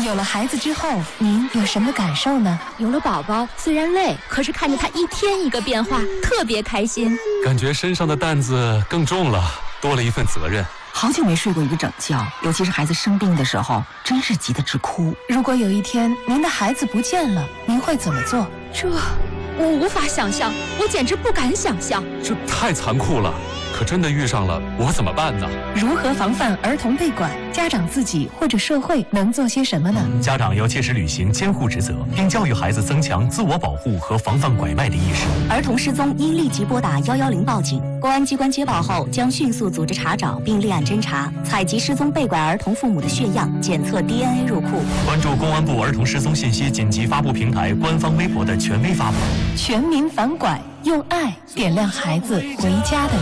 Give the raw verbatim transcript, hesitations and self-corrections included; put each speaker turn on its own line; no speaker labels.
有了孩子之后，您有什么感受呢？
有了宝宝，虽然累，可是看着他一天一个变化，特别开心。
感觉身上的担子更重了，多了一份责任。
好久没睡过一个整觉，尤其是孩子生病的时候，真是急得直哭。
如果有一天您的孩子不见了，您会怎么做？
这，我无法想象，我简直不敢想象。
这太残酷了，可真的遇上了，我怎么办呢？
如何防范儿童被拐？家长自己或者社会能做些什么呢？
家长要切实履行监护职责，并教育孩子增强自我保护和防范拐卖的意识。
儿童失踪应立即拨打幺幺零报警，公安机关接报后将迅速组织查找并立案侦查，采集失踪被拐儿童父母的血样，检测 D N A 入库。
关注公安部儿童失踪信息紧急发布平台官方微博的权威发布。
全民反拐，用爱点亮孩子回家的